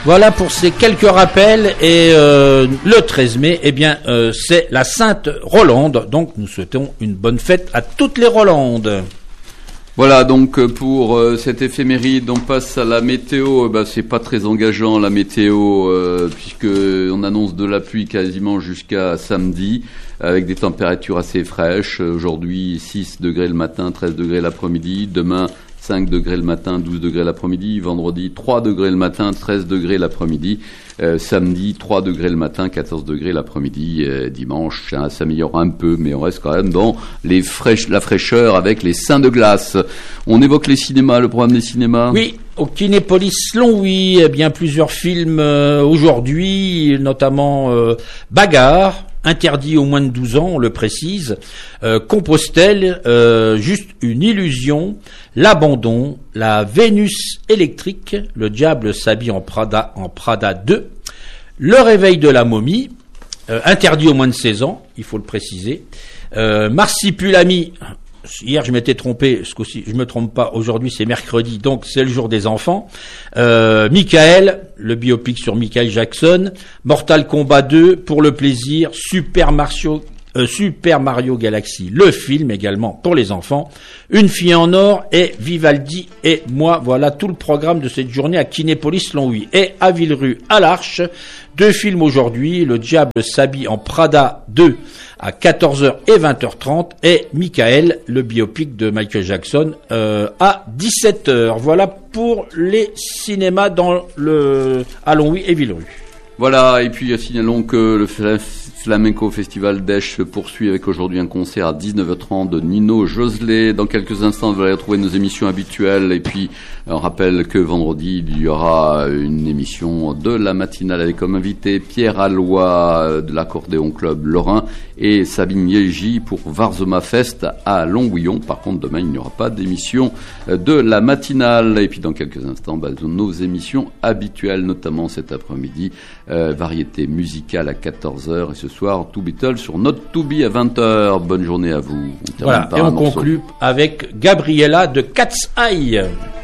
Voilà pour ces quelques rappels. Et le 13 mai, eh bien, c'est la Sainte Rolande. Donc, nous souhaitons une bonne fête à toutes les Rolandes. Voilà, donc pour cette éphéméride, on passe à la météo. C'est pas très engageant la météo, puisque on annonce de la pluie quasiment jusqu'à samedi, avec des températures assez fraîches. Aujourd'hui, 6 degrés le matin, 13 degrés l'après-midi. Demain, 5 degrés le matin, 12 degrés l'après-midi. Vendredi, 3 degrés le matin, 13 degrés l'après-midi. Samedi, 3 degrés le matin, 14 degrés l'après-midi. Dimanche, ça s'améliore un peu, mais on reste quand même dans la fraîcheur avec les seins de glace. On évoque les cinémas, le programme des cinémas. Oui, au Kinépolis Longwy, eh bien plusieurs films aujourd'hui, notamment Bagarre, interdit aux moins de 12 ans, on le précise, Compostelle, juste une illusion, L'abandon, La Vénus électrique, Le diable s'habille en Prada 2, Le réveil de la momie, interdit aux moins de 16 ans, il faut le préciser, Marsipulami. Hier, je m'étais trompé, ce coup-ci, je me trompe pas. Aujourd'hui, c'est mercredi, donc c'est le jour des enfants. Michael, le biopic sur Michael Jackson. Mortal Kombat 2, pour le plaisir. Super Mario Galaxy, le film également pour les enfants. Une fille en or et Vivaldi et moi. Voilà tout le programme de cette journée à Kinépolis Longwy. Et à Villerue, à l'Arche, 2 films aujourd'hui. Le diable s'habille en Prada 2 à 14h et 20h30 et Michael, le biopic de Michael Jackson, à 17h. Voilà pour les cinémas à Longwy et Villerue. Voilà, et puis signalons que le Flamenco Festival d'Esch se poursuit avec aujourd'hui un concert à 19h30 de Nino Joselet. Dans quelques instants, vous allez retrouver nos émissions habituelles. Et puis, on rappelle que vendredi, il y aura une émission de la matinale avec comme invité Pierre Alloy de l'Accordéon Club Lorrain et Sabine Yégi pour Varzoma Fest à Longwillon. Par contre, demain, il n'y aura pas d'émission de la matinale. Et puis, dans quelques instants, nos émissions habituelles, notamment cet après-midi, variété musicale à 14h et ce soir, Two Beatles sur Not To Be à 20h. Bonne journée à vous. Voilà, et on conclut avec Gabriella de Cat's Eye.